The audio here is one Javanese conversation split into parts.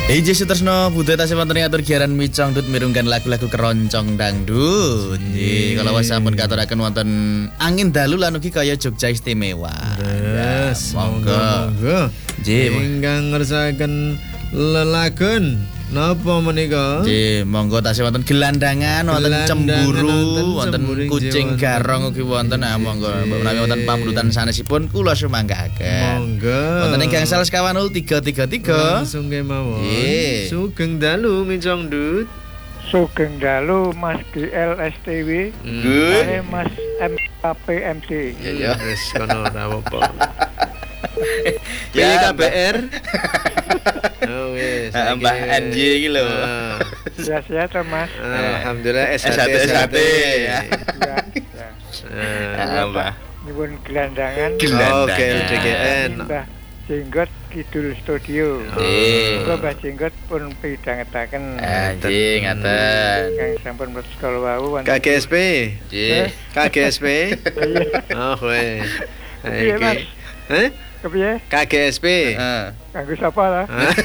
Iji Sutresno budaya tasih wonten ing atur giaran micong dut mirungkan lagu-lagu keroncong dangdut. Kalau sampun katuraken wonten angin dalu lan ugi kaya Jogja istimewa. Yes, monggo. Nggih, ingkang ngersakaken lelagon napa menika? Nggih, monggo tasih wonten gelandangan, wonten cemburu, wonten kucing garong ugi wonten. Monggo menawi wonten pamulutan sanesipun kula sumanggaken. Monggo. Wonten ing gangsal sekawan 333. Langsung kemawon. Sugeng dalu micong dut. Sugeng dalu Mas GL STW. Nggih. Mas MKPMD. Ya. Wis kono ora apa-apa. Ya KBR. Oh wis. Mbah NJ iki lho. Sehat-sehat Mas. Alhamdulillah S1 SHT. Ya. Mbah. Nyuwun gelandangan. Oke, DGN. Mbah Jenggot Kidul Studio. Kula Mbah Jenggot pun pidhangetaken. Nggih, ngaten. Kang sampun mlebu sekolah wau wonten KGSP. Nggih. KGSP. Oh weh. Iya, Mas. Kepiye? KGSP. Kanggo sapa ta?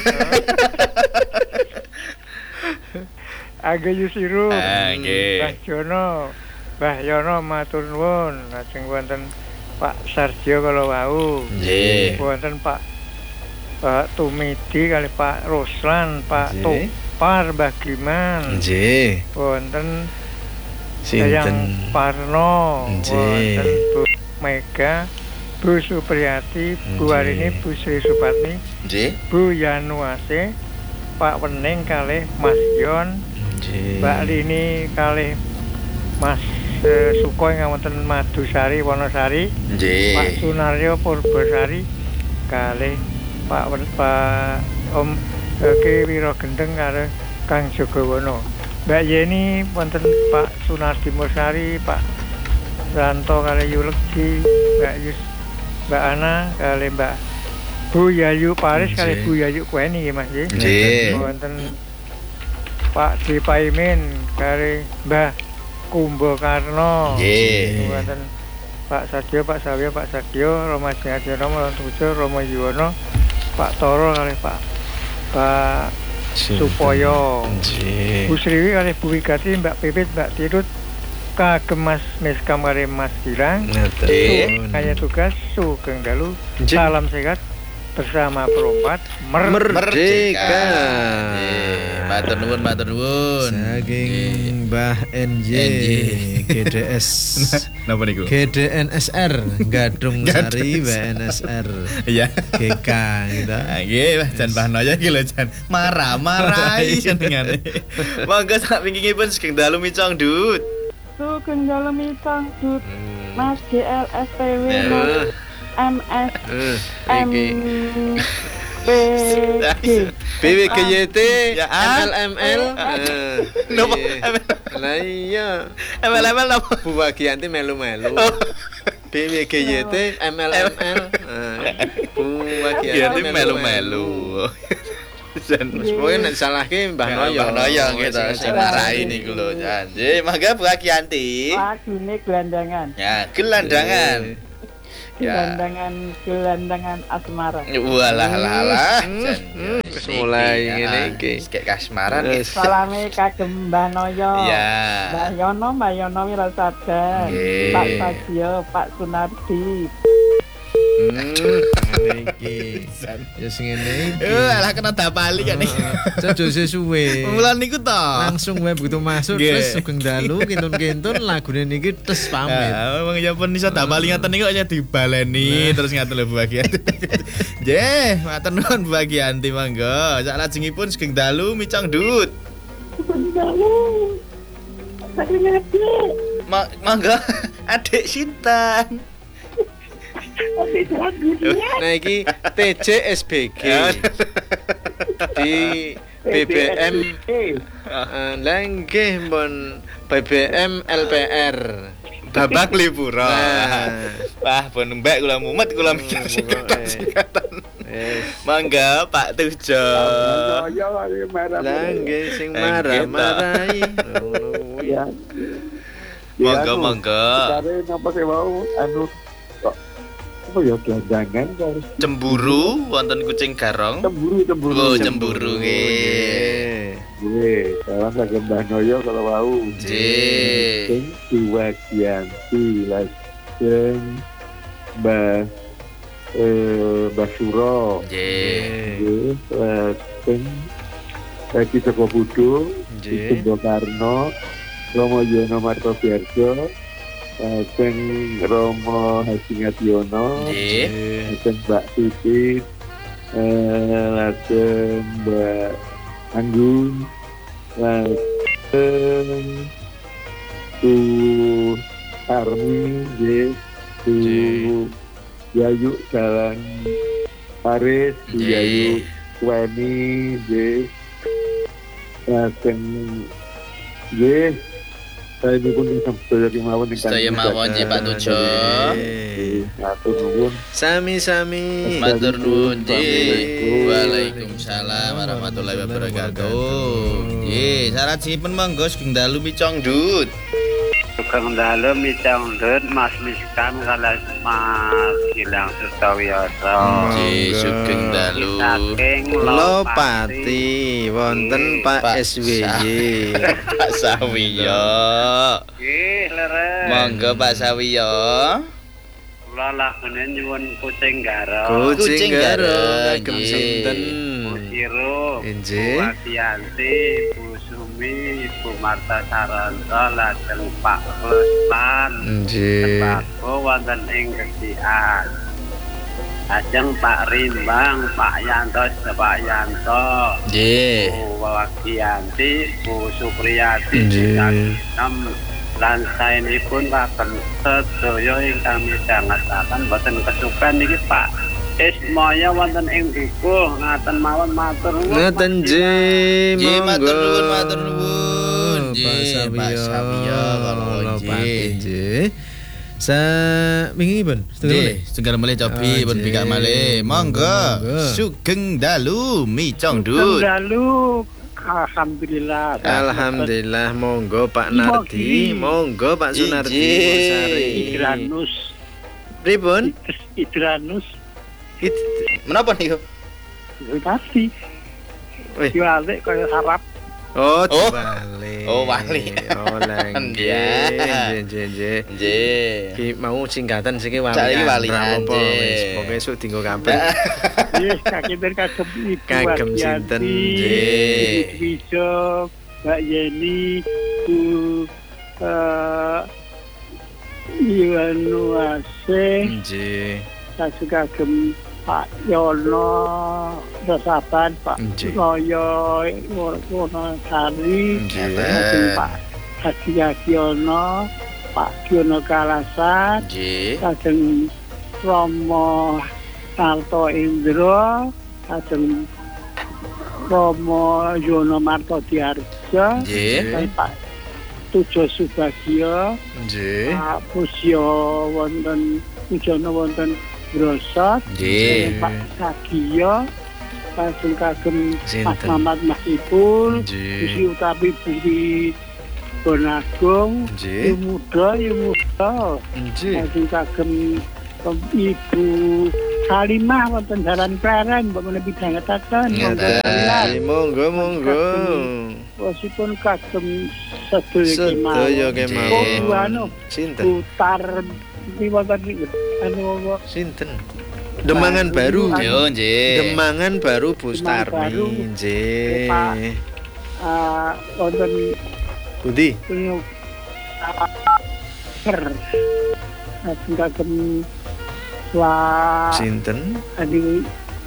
Angge Yusiru. Nggih. Mbah Jono. Mbah Yono matur nuwun. Lajeng wonten Pak Sarjo kala wau. Nggih. Wonten Pak Tumidi kali Pak Ruslan, Pak Nggih. Topar, Mbah Giman. Nggih. Wonten Sinten? Yang Parno. Nggih. Wonten Bu Mega, Bu Supriyati, Bu Arini, Bu Sri Supatni, Nggih. Bu Yanuase, Pak Wening kalih Mas Yon, Nggih. Mbak Lini kalih Mas Sukoy wonten Madusari Wonosari, Nggih. Pak Sunaryo Purbasari kalih Pak Om Ki Wiro Gendeng kalih Kang Jogowono. Mbak Yeni wonten Pak Sunardi Mosari, Pak Ranto kalih Yulekji, Mbak Ana kalih Mbak Bu Yayu Paris kalih Bu Yayu Kueni nggih Mas nggih. Nggih. Wonten Pak D Paimin kalih Mbah Kumbo Karno. Nggih. Wonten Pak Sadio, Pak Sawya, Pak Sadio, Roma Jaya Roma Lantujo, Roma Yuwono, Pak Toro kalih Pak Supoyo. Nggih. Bu Sriwi kalih Bu Wigati, Mbak Pipit, Mbak Tirut, kagem Mas Miskam kalih Mas Gilang. Ngaten. Kaya tugas Sugeng Dalu. Nggih. Salam sehat bersama perompat Merdeka. Matur nuwun, matur nuwun. Saking Mbah NJ GDS. Napa niku? GDNSR Gadung Sari BNSR. Iya. GK gitu. Nggih, jan Bahnoyo iki lho jan marah-marahi jenengane. Monggo sak wingkingipun Sugeng Dalu micong dut. Sugeng dalu micong dut Mas GL SPW Mas MS MPG BWGYT Ya, MLML. Napa? Lah iya. ML napa? Bu Wagianti melu-melu. BWGYT MLML. Bu Wagianti melu-melu. Jan Pokoke nek salahke Mbah Noyo. Mbah Noyo gitu sing marahi niku lho jan. Nggih, mangga Bu Akianti. lagune gelandangan Ya, gelandangan. Ya. gelandangan asmara. Walah lah. Wis mulai ngene iki. Kayak kasmaran. Salame kagem Mbah Noyo. Ya. Mbah Yono Wirasada, Nggih. Pak Sadio, Pak Sunardi. Ngene iki. Ya sing ngene iki. Alah kena dapali kan iki. Sedo suwe. Mulan niku to. Langsung wae begitu masuk Nggih. terus Sugeng Dalu kintun-kintun lagune niki tes pamit. Wong ya pun iso dapali ngaten niku aja dibaleni terus ngaten lho Bu Akianti. Nggih, matur nuwun Bu Akianti monggo. Sak lajengipun Sugeng Dalu micong dut. Sugeng dalu. Saking adik. Monggo adik Sintan. Nah iki TJSBG di BBM lah nggih mbon BBM LPR Babak liburan. Nah. Wah, pun mbak kula mumet kula mikir singkatan. Mangga Pak Tujo. Lah nggih sing marah-marahi. Monggo. Cari napa sih mau anu apa ya gelandangan harus Cemburu wonten Kucing Garong. cemburu. Oh, cemburu nggih. Salam kagem Mbah Noyo kalau mau. Nggih. Sing Diwagianti lajeng Mbah Suro. Nggih. Lajeng Ki Joko Budo, Ki Karno, Romo Yono Martobiarjo, lajeng Romo Haji Ngadiono, Nggih. lajeng Mbak Titit, lajeng Mbak Anggun, lajeng Tu Armi, Tu Yayu Jalan Paris, Tu Yayu Weni, lajeng saya pun sedaya kemawon Sedaya mawon nggih Pak Tujo. Matur nuwun. Sami-sami. Matur nuwun nggih. Waalaikumsalam warahmatullahi wabarakatuh. Nggih, saranipun monggo Sugeng Dalu Micong Dut. Sugeng Dalu Micong Dut Mas Miskan kalah Mas Gilang Sustawiyoso. Nggih, Sugeng Dalu. Saking Lopati wonten Pak SWY. Pak Sawiyo. Nggih, leres. Monggo Pak Sawiyo. Kula lagune nyuwun Kucing Garong. Kucing Garong Nggih. kagem sinten? Bu Siro, Injih. Bu Watianti, Bu Sumi, Bu Marta Saranto, lajeng Pak Ruslan. Nggih. Sembako wonten ing Gesian. Lajeng Pak Rimbang, Pak Yanto, Nggih. Bu Wagianti, Bu Supriyati, Nggih. lan saenipun raken sedaya ingkang midhangetaken boten kesupen niki Pak Ismaya wonten ing dukuh ngaten mawon matur nuwun. Ngaten nggih, Nggih, matur monggo. nuwun, matur nuwun. Pak Nggih, Pak Sawiyo kalau Lopati nggih. nggih. Wingi pun Nggih, setunggal malih cobi pun bikak malih. Monggo. Monggo. Sugeng Dalu Micong Dut. Lalu alhamdulillah. Alhamdulillah, monggo Pak Nardi, monggo Pak Sunardi Ijin. Mosari. Idranus, Pripun? Idranus, Menapa niku? pasti. Wih. Jualek kaya harap. Oh, Oh. wali. Oh, wali. Oh, lang. Nggih. Nggih. Nggih. Ki mau singkatan siki walian. Saiki walian, Ra apa nggih. wis, pokoke esuk dienggo kabeh. Yes, kakek kagem Ibu Kagem Wadianti, sinten, nggih. Ibu Bijo, Mbak Yeni, Bu Iwanuase, Nggih. kasih kagem Pak Yono, Resapan, Pak Nggih. Royo, Wonosari, Nggih. kagem Pak Haji Yagiono, Pak Giono Kalasan, Nggih. kagem Romo Sarto Indro, kagem Romo Yono Marto Diarjo, Nggih. dan Pak Tujo Subagio, Nggih. Pak Pusyo wonten Pujono wonten Brosot, Nggih. Pak Sagio, kagem Mas Sinten? Mamat Masipul, Nggih. Pusi Utapi Budi Bonagung, Nggih. Muda, Nggih. kagem Ibu Salimah wonten Jalan Pleren, mbok menawi bidhangetaken. Ngeten. Monggo. Wasipun kagem sedaya Sedaya kemawon. kemawon. Oh, anu, Sinten? putar iki wonten anu Sinten? Demangan baru. Yo, nggih. Demangan baru Bu Demangan baru. Starmi. Nggih. Pak. Wonten Budi. punya kagem Sinten? Adi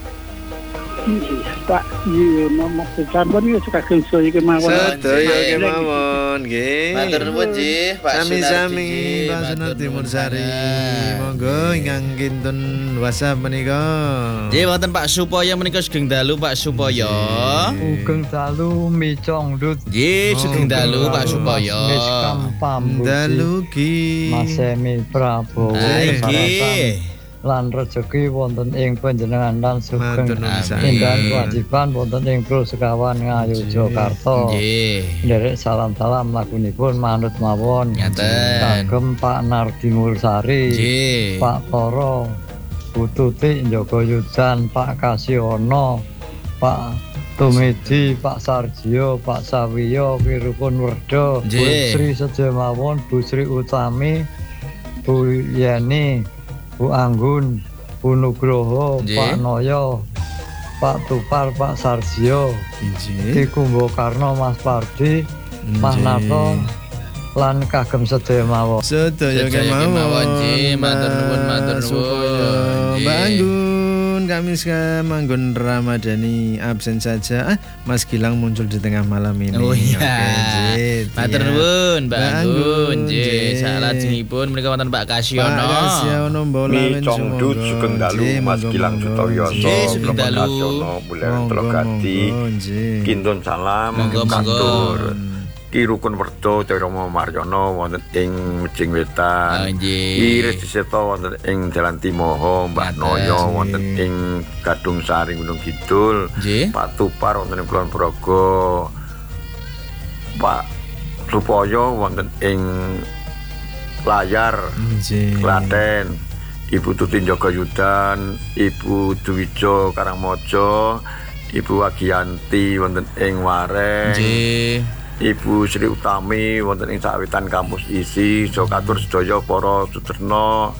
Pak Yono Mas Sampun yo kagem sedaya kemawon. Sedaya kemawon nggih. Matur nuwun nggih, Pak Sunardi. Sami-sami nggih. Pak Matur Sunardi nuwun Munsari. sangat. Monggo ingkang kinten WhatsApp menika. Nggih, wonten Pak Supoyo menika Sugeng Dalu Pak Supoyo. Sugeng Dalu Micong Dut Nggih, Sugeng Dalu Pak Supoyo. Miskam Pambuti Dalu ki. Mas Emi Prabowo Ah, Saratan nggih. lan rejeki wonten ing panjenengan lan Matur sugeng nuwun sangat. Amin. tindakan kewajiban wonten ing Pro Sekawan Ngayu Jakarta. Nggih. Nderek salam-salam lagunipun manut mawon Ngaten. kagem Pak Nardi Mulsari, Nggih. Pak Toro, Bu Tutik Joko Yudan, Pak Kasiono, Pak Tumedi, Pak Sarjio, Pak Sawiyo, Kirukun Werdo, Bu Nggih. Sri Sejemawon, Bu Sri Utami, Bu Yeni, Bu Anggun, Bu Nugroho, Nggih. Pak Noyo, Pak Tupar, Pak Sarjio, Injih. Ki Kumbokarno, Mas Pardi, Mas Nato, lan kagem sedaya mawon. Sedaya Sedaya kemawon kemawon, Ji. Matur nuwun, matur nuwun, Supaya Ji. Mbak Anggun, kami sekarang Anggun Ramadhani absen saja. Mas Gilang muncul di tengah malam ini. Oh iya. Oke, Jit, Matur ya. nuwun Mbak Mbak Anggun. Anggun, Nggih, Jit. salajengipun menika wonten Pak Kasiono. Pak Kasiono Mbola Mi Congdut Sugeng Dalu Mas Gilang Sutoyoso Nggih, Sugeng Dalu. Kasiono Bulan Telogati Kindon Salam Monggo, monggo. Katur Ki Rukun Werdo Romo Maryono wonten ing Mejing Oh, Wetan nggih. Iris Diseto wonten ing Jalan Timoho Mbak Ngaten. Noyo wonten ing Gadung Sari Gunung Kidul Nggih. Pak Tupar wonten ing Kulon Progo Pak Supoyo wonten ing Layar Klaten, Ibu Tutin Joko Yudan, Ibu Duwijo Karangmojo, Ibu Wagiyanti wonten ing Wareng, Nggih. Ibu Sri Utami wonten ing Sawitan Kampus Isi, Jokatur sedaya para suterna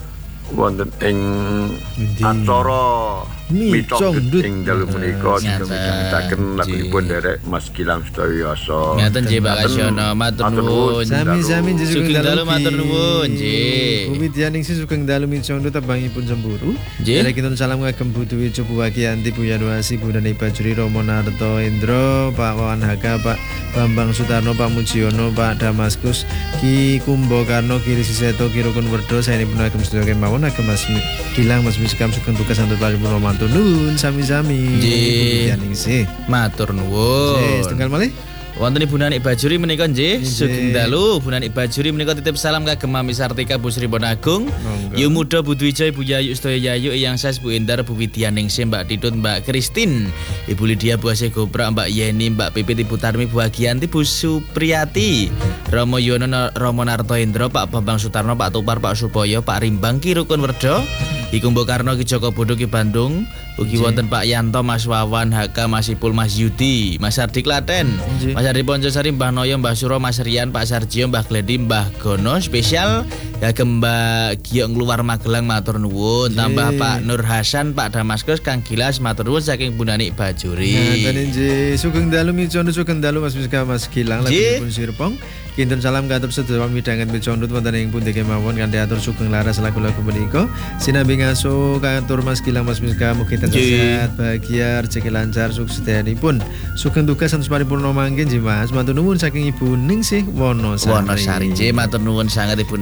wonten ing Endi? acara Mi Congdut. ing dalu menika Ngaten. dipunmitaken lagunipun derek Mas Gilang Sutoyoso. Ngaten nggih Pak Kasiono, matur nuwun. Sami-sami Ji Sugeng Dalu matur nuwun, Nggih. Bu Widyaningsih Sugeng Dalu Micongdo tebangipun Semburu. Nggih. Kinten salam kagem Bu Duwijo, Bu Wagiyanti, Bu Yanwasi, Bu Dani Bajuri, Romo Narto Indro, Pak Wawan Haka, Pak Bambang Sutarno, Pak Mujiono, Pak Damaskus, Ki Kumbokarno, Ki Risiseto, Ki Rukun Werdo, saenipun agem sedaya kemawon agem Mas Gilang, Mas Miskam Sugeng tugas santur paripurna matur nuwun sami-sami. Nggih. Bu Widyaningsih. Matur nuwun. Setunggal malih. Wonten Ibu Nanik Bajuri menika nggih, Nggih. Sugeng Dalu Bu Nanik Bajuri menika titip salam kagem Mami Sartika Bu Sri Bonagung. Monggo. Yu Muda Bu Dwija Ibu Yayu sedaya Yayu Eyang Sas Bu Indar Bu Widyaningsih Mbak Titut Mbak Kristin Ibu Lydia Bu Asih Goprak Mbak Yeni Mbak Pipit Ibu Tarmi Bu Agianti Bu Supriyati Romo Yono Romo Narto Indro Pak Bambang Sutarno Pak Tupar Pak Supoyo Pak Rimbang Ki Rukun Werdo Ki Kumbokarno Ki Joko Bodo Ki Bandung ugi wonten Pak Yanto Mas Wawan Haka Mas Ipul Mas Yudi Mas Ardi Klaten Nggih. Mas Ardi Poncosari Mbah Noyo Mbah Suro Mas Rian Pak Sarjio Mbah Gledi Mbah Gono spesial kagem Mbak Giok Luar Magelang matur nuwun tambah Pak Nur Hasan Pak Damaskus Kang Gilas matur nuwun saking Bu Nanik Bajuri. Ngaten injih Sugeng Dalu Micondut Sugeng Dalu Mas Miska Mas Gilang Nggih. lagunipun Sirpong. Kinten salam katur sedaya midhangan Micondut wonten ing pundi kemawon kanthi atur sugeng laras lagu-lagu menika. Sinambi ngaso katur Mas Gilang Mas Miska mugi tansah Nggih. sehat, bahagia, rezeki lancar, sukses sedayanipun. Sugeng tugas santos paripurna mangke nggih Mas. Matur nuwun saking Ibu Ningsih Wonosari. Wonosari nggih matur nuwun sanget Ibu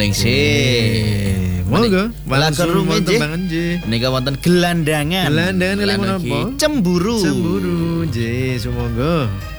Ningsih. Monggo, Lagu rumiyin nggih. tembangan nggih. Menika wonten gelandangan. Gelandangan kali Lan menapa? ugi Cemburu. Cemburu nggih, sumangga.